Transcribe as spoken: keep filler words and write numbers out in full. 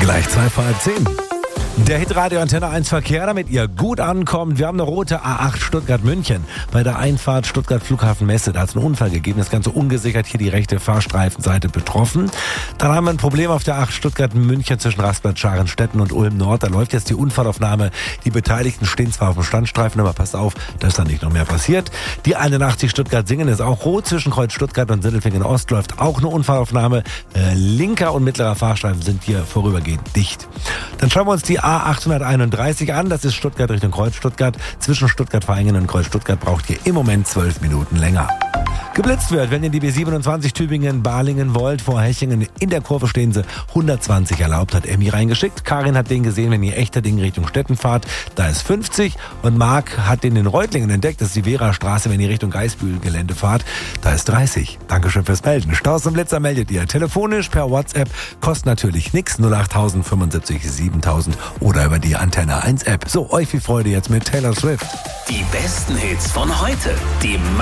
Gleich zwei vor halb zehn. Der Hitradio Antenne eins Verkehr, damit ihr gut ankommt. Wir haben eine rote A acht Stuttgart-München. Bei der Einfahrt Stuttgart Flughafen Messe, da hat es einen Unfall gegeben. Das Ganze ungesichert, hier die rechte Fahrstreifenseite betroffen. Dann haben wir ein Problem auf der A acht Stuttgart-München zwischen Rastplatz Scharenstetten und Ulm Nord. Da läuft jetzt die Unfallaufnahme. Die Beteiligten stehen zwar auf dem Standstreifen, aber passt auf, dass da nicht noch mehr passiert. Die einundachtzig Stuttgart-Singen ist auch rot. Zwischen Kreuz Stuttgart und Sindelfingen Ost läuft auch eine Unfallaufnahme. Äh, linker und mittlerer Fahrstreifen sind hier vorübergehend dicht. Dann schauen wir uns die A achthunderteinunddreißig an. Das ist Stuttgart Richtung Kreuz Stuttgart. Zwischen Stuttgart-Vaihingen und Kreuz Stuttgart braucht ihr im Moment zwölf Minuten länger. Geblitzt wird, wenn ihr die B siebenundzwanzig Tübingen-Balingen wollt, vor Hechingen in der Kurve stehen sie, hundertzwanzig erlaubt, hat Emmy reingeschickt. Karin hat den gesehen, wenn ihr echter Ding Richtung Stetten fahrt, da ist fünfzig. Und Marc hat den in Reutlingen entdeckt, das ist die Vera-Straße, wenn ihr Richtung Geisbühl-Gelände fahrt, da ist dreißig. Dankeschön fürs Melden. Staus und Blitzer meldet ihr telefonisch per WhatsApp, kostet natürlich nichts, null acht null null fünfundsiebzig siebentausend oder über die Antenne eins App. So, euch viel Freude jetzt mit Taylor Swift. Die besten Hits von heute, die